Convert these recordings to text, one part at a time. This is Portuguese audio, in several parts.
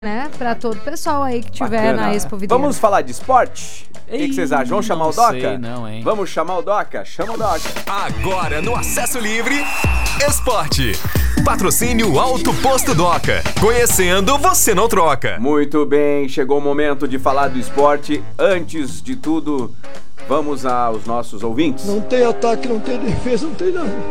Né? Pra todo o pessoal aí que tiver na Expo Videira. Vamos falar de esporte? O que vocês acham? Vamos chamar o Doca? Sei, não, hein? Vamos chamar o Doca? Chama o Doca. Agora no Acesso Livre, Esporte. Patrocínio Alto Posto Doca. Conhecendo, você não troca. Muito bem, chegou o momento de falar do esporte. Antes de tudo, vamos aos nossos ouvintes. Não tem ataque, não tem defesa, não tem nada.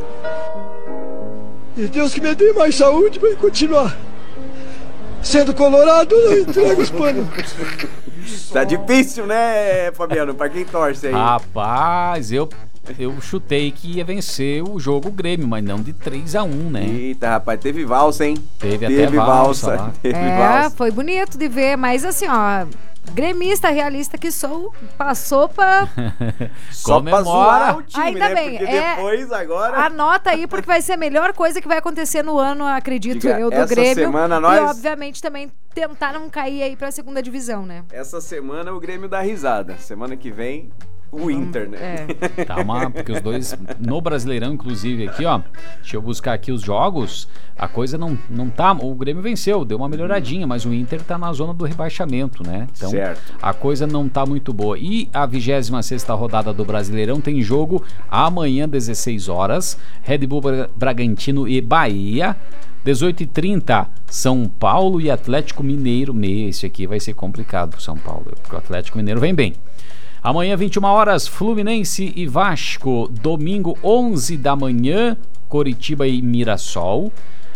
E Deus que me dê mais saúde pra eu continuar. Sendo colorado, eu entrego os panos. Tá difícil, né, Fabiano? Pra quem torce aí? Rapaz, eu chutei que ia vencer o jogo Grêmio, mas não de 3-1, né? Eita, rapaz, teve valsa, hein? Teve até valsa lá. Teve valsa. Foi bonito de ver, mas assim, ó, gremista, realista que sou, passou pra... Só pra zoar o time, ainda né? bem, Porque depois, agora... Anota aí, porque vai ser a melhor coisa que vai acontecer no ano, acredito eu, do essa Grêmio. Semana nós... E, obviamente, também tentar não cair aí pra segunda divisão, né? Essa semana o Grêmio dá risada. Semana que vem... O Inter, né? Porque os dois, no Brasileirão, inclusive, aqui, ó, deixa eu buscar aqui os jogos, a coisa não tá, o Grêmio venceu, deu uma melhoradinha, mas o Inter tá na zona do rebaixamento, né? Então, certo. A coisa não tá muito boa. E a 26ª rodada do Brasileirão tem jogo amanhã, 16 horas, Red Bull Bragantino e Bahia. 18h30, São Paulo e Atlético Mineiro. Esse aqui vai ser complicado pro São Paulo, porque o Atlético Mineiro vem bem. Amanhã, 21 horas, Fluminense e Vasco. Domingo, 11 da manhã, Coritiba e Mirassol.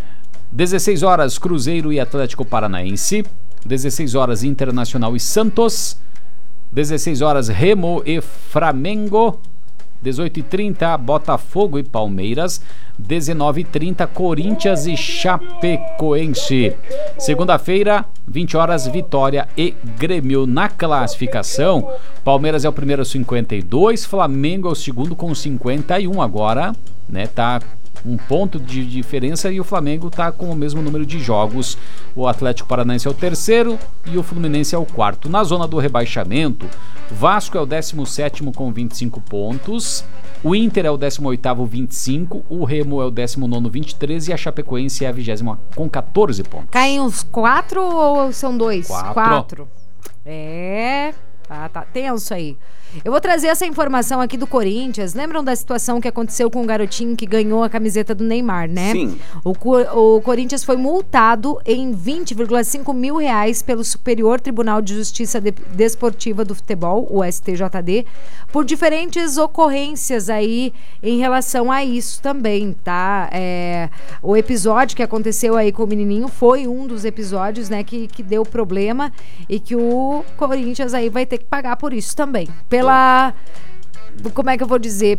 16 horas, Cruzeiro e Atlético Paranaense. 16 horas, Internacional e Santos. 16 horas, Remo e Flamengo. 18h30, Botafogo e Palmeiras. 19h30, Corinthians e Chapecoense. Segunda-feira, 20 horas, Vitória e Grêmio. Na classificação, Palmeiras é o primeiro 52, Flamengo é o segundo com 51 agora, né? Tá um ponto de diferença e o Flamengo tá com o mesmo número de jogos. O Atlético Paranaense é o terceiro e o Fluminense é o quarto. Na zona do rebaixamento, Vasco é o 17º com 25 pontos. O Inter é o 18º, 25. O Remo é o 19º, 23. E a Chapecoense é a 20ª com 14 pontos. Caem os 4 ou são 2? 4. Tá tenso aí. Eu vou trazer essa informação aqui do Corinthians. Lembram da situação que aconteceu com o garotinho que ganhou a camiseta do Neymar, né? Sim. O Corinthians foi multado em 20,5 mil reais pelo Superior Tribunal de Justiça Desportiva do Futebol, o STJD, por diferentes ocorrências aí em relação a isso também, tá? O episódio que aconteceu aí com o menininho foi um dos episódios, né, que deu problema e que o Corinthians aí vai ter que pagar por isso também. Como é que eu vou dizer?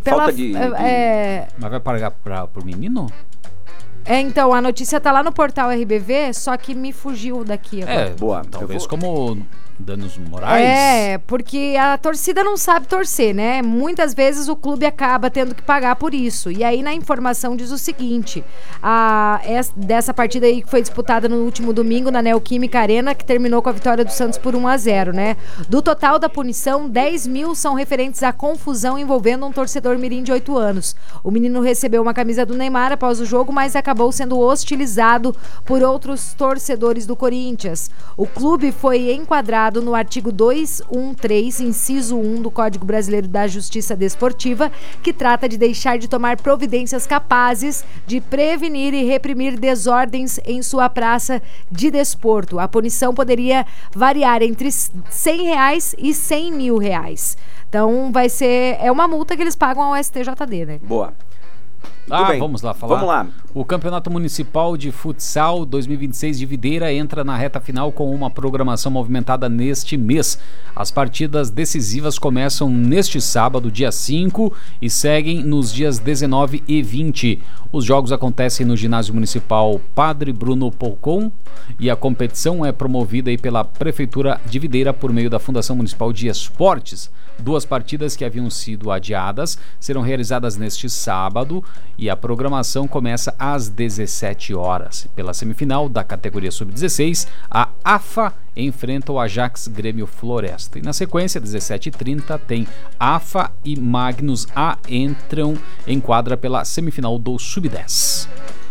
Mas vai pagar pro menino? Então, a notícia tá lá no portal RBV, só que me fugiu daqui agora. Boa. Talvez como danos morais. Porque a torcida não sabe torcer, né? Muitas vezes o clube acaba tendo que pagar por isso. E aí na informação diz o seguinte, dessa partida aí que foi disputada no último domingo na Neoquímica Arena, que terminou com a vitória do Santos por 1-0, né? Do total da punição, 10 mil são referentes à confusão envolvendo um torcedor mirim de 8 anos. O menino recebeu uma camisa do Neymar após o jogo, mas acabou sendo hostilizado por outros torcedores do Corinthians. O clube foi enquadrado no artigo 213, inciso 1 do Código Brasileiro da Justiça Desportiva, que trata de deixar de tomar providências capazes de prevenir e reprimir desordens em sua praça de desporto. A punição poderia variar entre R$100 e R$100 mil. Então é uma multa que eles pagam ao STJD, né? Boa. Bem. Vamos lá falar. Vamos lá. O Campeonato Municipal de Futsal 2026 de Videira entra na reta final com uma programação movimentada neste mês. As partidas decisivas começam neste sábado, dia 5, e seguem nos dias 19 e 20. Os jogos acontecem no Ginásio Municipal Padre Bruno Polcon e a competição é promovida aí pela Prefeitura de Videira por meio da Fundação Municipal de Esportes. 2 partidas que haviam sido adiadas serão realizadas neste sábado e a programação começa às 17 horas. Pela semifinal da categoria Sub-16, a AFA enfrenta o Ajax Grêmio Floresta. E na sequência, 17h30, tem AFA e Magnus A entram em quadra pela semifinal do Sub-10.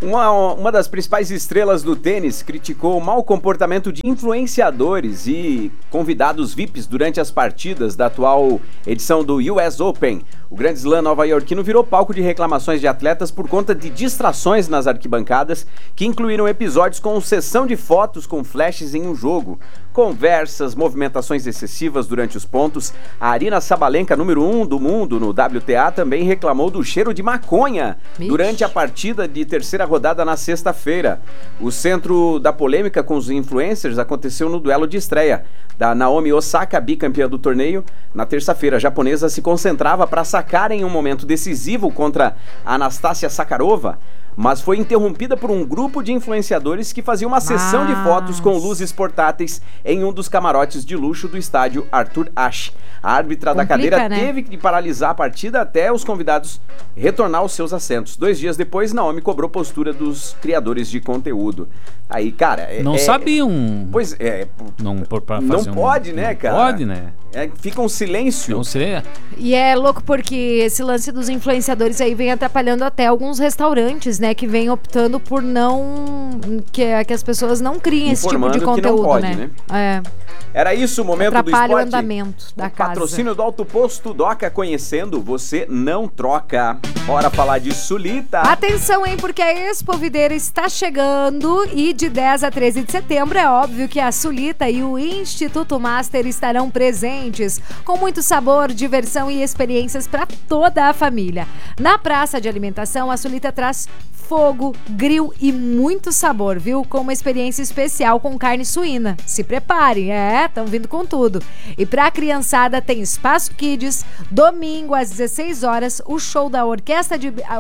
Uma das principais estrelas do tênis criticou o mau comportamento de influenciadores e convidados VIPs durante as partidas da atual edição do US Open. O Grand Slam nova-iorquino virou palco de reclamações de atletas por conta de distrações nas arquibancadas, que incluíram episódios com sessão de fotos com flashes em um jogo, conversas, movimentações excessivas durante os pontos. A Aryna Sabalenka, número 1 do mundo no WTA, também reclamou do cheiro de maconha durante a partida de terceira rodada na sexta-feira. O centro da polêmica com os influencers aconteceu no duelo de estreia da Naomi Osaka, bicampeã do torneio. Na terça-feira, a japonesa se concentrava para sacar em um momento decisivo contra a Anastasia Sakarova, mas foi interrompida por um grupo de influenciadores que fazia uma sessão de fotos com luzes portáteis em um dos camarotes de luxo do estádio Arthur Ashe. A árbitra da cadeira teve que paralisar a partida até os convidados retornar aos seus assentos. 2 dias depois, Naomi cobrou postura dos criadores de conteúdo. Aí, cara... Não sabiam. Pois é. Não pode, né, cara? Pode, né? Fica um silêncio. Não sei. E é louco porque esse lance dos influenciadores aí vem atrapalhando até alguns restaurantes, né? Que vem optando por não... Que as pessoas não criem esse tipo de conteúdo, que não pode, né? É. Era isso o momento do esporte. Atrapalha o andamento da casa. Patrocínio do Alto Posto Doca, conhecendo, você não troca. Bora falar de Sulita. Atenção, hein, porque a Expo Videira está chegando e de 10 a 13 de setembro é óbvio que a Sulita e o Instituto Master estarão presentes com muito sabor, diversão e experiências para toda a família. Na praça de alimentação, a Sulita traz fogo, grill e muito sabor, viu? Com uma experiência especial com carne suína. Se preparem, estão vindo com tudo. E pra criançada tem Espaço Kids, domingo às 16 horas, o show da Orquestra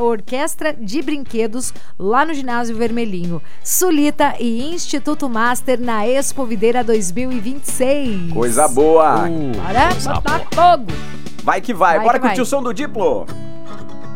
de Brinquedos lá no Ginásio Vermelhinho. Sulita e Instituto Master na Expo Videira 2026. Coisa boa! Bora botar fogo! Vai que vai. Bora curtir o som do Diplo.